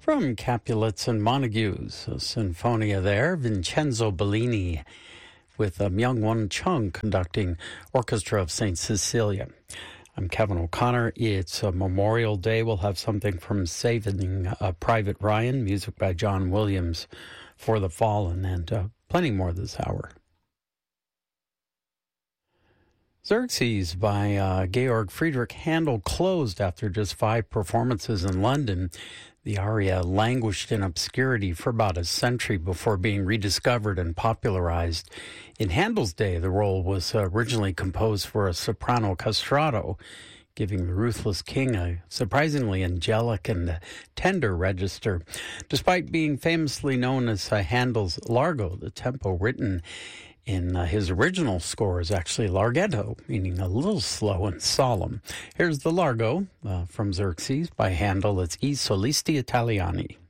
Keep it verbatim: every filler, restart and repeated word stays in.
From Capulets and Montagues, a sinfonia there, Vincenzo Bellini with um, Myung Won Chung conducting Orchestra of Saint Cecilia. I'm Kevin O'Connor. It's a Memorial Day. We'll have something from Saving uh, Private Ryan, music by John Williams for the Fallen, and uh, plenty more this hour. Xerxes by uh, Georg Friedrich Handel closed after just five performances in London. The aria languished in obscurity for about a century before being rediscovered and popularized. In Handel's day, the role was uh, originally composed for a soprano castrato, giving the ruthless king a surprisingly angelic and tender register. Despite being famously known as uh, Handel's Largo, the tempo written in uh, his original score is actually larghetto, meaning a little slow and solemn. Here's the Largo uh, from Xerxes by Handel. It's I Solisti Italiani.